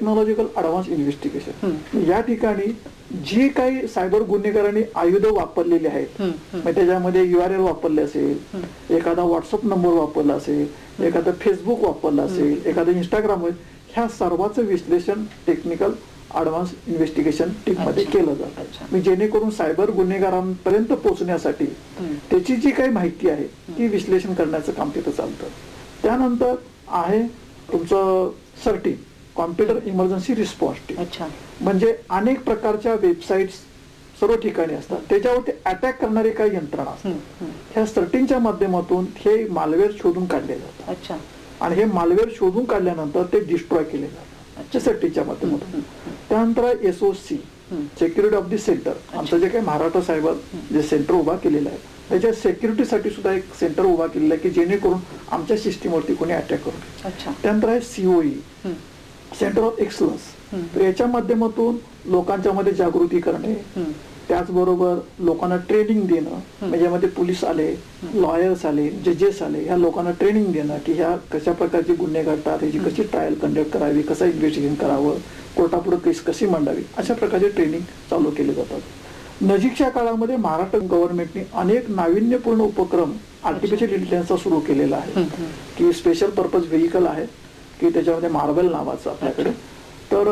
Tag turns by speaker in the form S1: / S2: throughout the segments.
S1: Technological advance investigation. या ठिकाणी जी काही सायबर गुन्हेगारांनी आयुध वापरलेली आहेत, त्याच्यामध्ये URL वापरले असेल, एखादा व्हॉट्सअप नंबर वापरला असेल, एखादा फेसबुक वापरला असेल, एखादा इंस्टाग्राम, ह्या सर्वांचं विश्लेषण टेक्निकल ॲडव्हान्स इन्व्हेस्टिगेशन टीम मध्ये केलं जातं. जेणेकरून सायबर गुन्हेगारांपर्यंत पोहोचण्यासाठी त्याची जी काही माहिती आहे ती विश्लेषण करण्याचं काम तिथं चालतं. त्यानंतर आहे तुमचं certain, computer emergency response team. म्हणजे अनेक प्रकारच्या वेबसाईट्स सर्व ठिकाणी असतात, त्याच्यावरती अटॅक करणारे काही यंत्रणा असतात. ह्या सर्टिनच्या माध्यमातून हे मालवेअर शोधून काढले जातात आणि हे मालवेअर शोधून काढल्यानंतर ते डिस्ट्रॉय केले जातात सर्टिनच्या माध्यमातून. त्यानंतर SOC, security of the centre. आमचं जे काही महाराष्ट्र सायबर जे सेंटर उभा केलेलं आहे त्याच्या सेक्युरिटीसाठी सुद्धा एक सेंटर उभा केलेला आहे की जेणेकरून आमच्या सिस्टीमवरती कोणी अटॅक करू नये. त्यानंतर आहे COE, सेंटर ऑफ एक्सलन्स. याच्या माध्यमातून लोकांच्या मध्ये जागृती करणे, त्याचबरोबर लोकांना ट्रेनिंग देणं. म्हणजे पोलीस आले, लॉयर्स आले, जजेस आले, ह्या लोकांना ट्रेनिंग देणं की ह्या कशा प्रकारचे गुन्हे घडतात, ह्याची कशी ट्रायल कंडक्ट करावी, कसं इन्व्हेस्टिगेशन करावं, कोर्टापुढे केस कशी मांडावी, अशा प्रकारचे ट्रेनिंग चालू केले जातात. नजीकच्या काळामध्ये महाराष्ट्र गव्हर्नमेंटने अनेक नाविन्यपूर्ण उपक्रम आर्टिफिशियल इंटेलिजन्सचा सुरू केलेला आहे की स्पेशल पर्पज व्हेइकल आहे की त्याच्यामध्ये मार्बल नावाचं आपल्याकडे, तर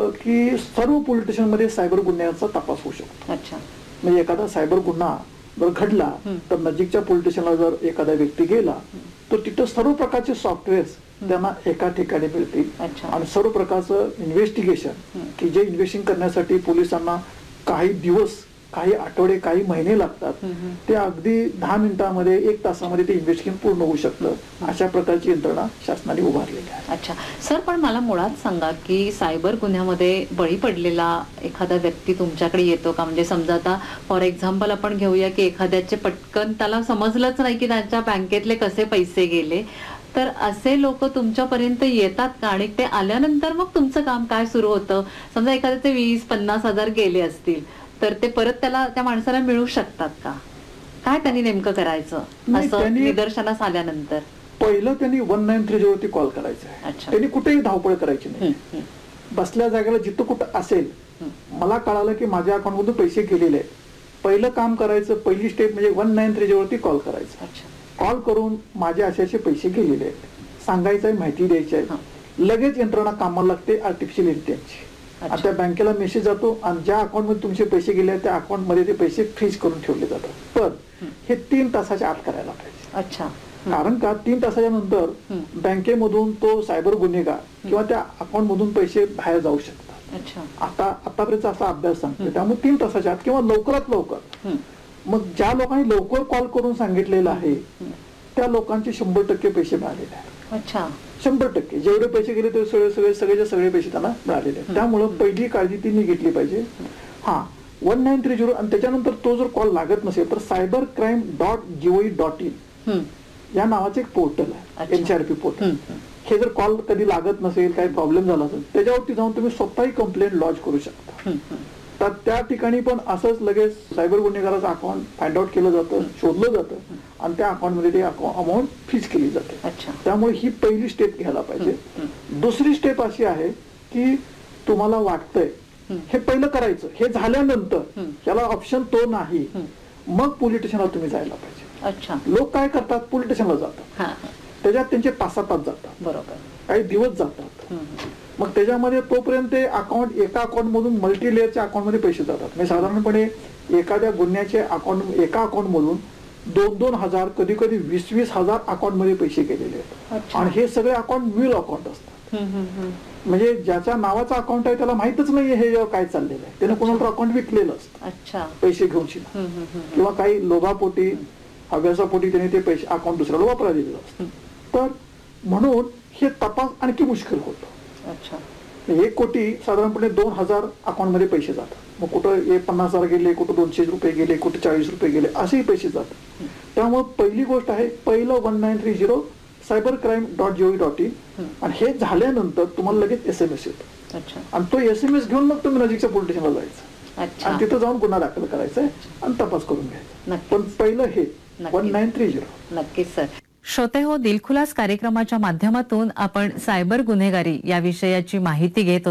S1: की सर्व पोलीस स्टेशन मध्ये सायबर गुन्ह्यांचा तपास होऊ शकतो. म्हणजे एखादा सायबर गुन्हा जर घडला तर नजीकच्या पोलीस स्टेशनला जर एखादा व्यक्ती गेला तर तिथं सर्व प्रकारचे सॉफ्टवेअर त्यांना एका ठिकाणी मिळतील आणि सर्व प्रकारचं इन्व्हेस्टिगेशन की जे इन्व्हेस्टिगेशन करण्यासाठी पोलिसांना काही दिवस, काही आठवडे, काही महिने लागतात, ते अगदी 10 मिनिटांमध्ये, 1 तासामध्ये ते इन्व्हेस्टिगेशन पूर्ण होऊ शकतं. अशा प्रकारची यंत्रणा शासनाने उभारलेली आहे.
S2: अच्छा सर, पण मला मुळात सांगा की सायबर गुन्ह्यामध्ये बळी पडलेला एखादा व्यक्ती तुमच्याकडे येतो का? म्हणजे समजा आता फॉर एक्झाम्पल आपण घेऊया की एखाद्याचे पटकन त्याला समजलंच नाही की त्यांच्या बँकेतले कसे पैसे गेले, तर असे लोक तुमच्यापर्यंत येतात का? आणि ते आल्यानंतर मग तुमचं काम काय सुरू होतं? समजा एखाद्याचे 20-50 हजार गेले असतील तर ते परत त्या माणसाला मिळू शकतात का? काय त्यांनी नेमकं करायचं असं निदर्शनास आल्यानंतर?
S1: पहिलं त्यांनी 1930 वरती कॉल करायचा आहे. त्यांनी कुठेही धावपळ करायची नाही. बसल्या जागेला जिथं कुठं असेल, मला कळालं की माझ्या अकाउंट मधून पैसे गेलेले आहेत, पहिलं काम करायचं, पहिली स्टेप म्हणजे 1930 वरती कॉल करायचं. कॉल करून माझे असे पैसे गेलेले आहेत सांगायचं आहे, माहिती द्यायची आहे. लगेच यंत्रणा कामाला लागते आर्टिफिशियल इंटेलिजन्सची. त्या बँकेला मेसेज जातो आणि ज्या अकाउंट मध्ये तुमचे पैसे गेले त्या अकाउंट मध्ये ते पैसे फ्रीज करून ठेवले जातात. पण हे 3 तासाच्या आत करायला पाहिजे. कारण का 3 तासाच्या नंतर बँकेमधून तो सायबर गुन्हेगार किंवा त्या अकाउंट मधून पैसे बाहेर जाऊ शकतात. आतापर्यंत असा अभ्यास सांगतो. त्यामुळे 3 तासाच्या आत किंवा लवकरात लवकर. मग ज्या लोकांनी लवकर कॉल करून सांगितलेलं आहे त्या लोकांचे 100% पैसे मिळालेले आहेत. 100% जेवढे पैसे गेले ते सगळे पैसे त्यांना मिळालेले आहेत. त्यामुळे पहिली काळजी त्यांनी घेतली पाहिजे. 1930 आणि त्याच्यानंतर तो जर कॉल लागत नसेल तर cybercrime.gov.in या नावाचं एक पोर्टल आहे, NCRP पोर्टल. हे जर कॉल कधी लागत नसेल, काही प्रॉब्लेम झाला असेल, त्याच्यावरती जाऊन तुम्ही स्वतःही कंप्लेंट लॉन्च करू शकता. तर त्या ठिकाणी पण असंच लगेच सायबर गुन्हेगाराचं अकाउंट फाइंड आउट केलं जातं, शोधलं जातं आणि त्या अकाउंट मध्ये ते अमाऊंट फ्रीज केली जाते. त्यामुळे ही पहिली स्टेप घ्यायला पाहिजे. दुसरी स्टेप अशी आहे की तुम्हाला वाटतंय हे पहिलं करायचं, हे झाल्यानंतर त्याला ऑप्शन तो नाही, मग पोलीस स्टेशनला तुम्ही जायला पाहिजे. लोक काय करतात, पोलीस स्टेशनला जातात, त्याच्यात त्यांचे 5-6 तास जातात, बरोबर, काही दिवस जातात. मग त्याच्यामध्ये तोपर्यंत अकाउंट एका अकाउंट मधून मल्टी लेअरच्या अकाउंट मध्ये पैसे जातात. म्हणजे साधारणपणे एखाद्या गुन्ह्याचे अकाउंट, एका अकाउंट मधून 2-2 हजार, कधी कधी 20-20 हजार अकाउंट मध्ये पैसे गेलेले आहेत. आणि हे सगळे अकाउंट व्हील अकाउंट असतात. म्हणजे ज्याच्या नावाचा अकाउंट आहे त्याला माहितच नाहीये हे काय चाललेलं आहे. त्याने कोणाला अकाउंट विकलेलं असतं पैसे घेऊन, किंवा काही लोभापोटी, हव्यासापोटी त्याने ते पैसे अकाउंट दुसऱ्याला वापरायला दिलेलं असतं. तर म्हणून हे तपास आणखी मुश्किल होतो. 1 कोटी साधारणपणे 2,000 अकाउंट मध्ये पैसे जातात. मग कुठं 50,000 गेले, कुठं 200 रुपये गेले, कुठे 40 रुपये गेले, असेही पैसे जातात. त्यामुळे पहिली गोष्ट आहे, पहिलं 1930 cybercrime.gov.in आणि हे झाल्यानंतर तुम्हाला लगेच SMS येतो. आणि तो SMS घेऊन मग तुम्ही नजीकच्या पोलीस स्टेशनला जायचं आणि तिथं जाऊन गुन्हा दाखल करायचा आणि तपास करून घ्यायचा. पण पहिलं हे 1930.
S2: नक्कीच सर. श्रोते हो, दिलखुलास कार्यक्रमाच्या माध्यमातून आपण सायबर गुन्हेगारी या विषयाची माहिती घेत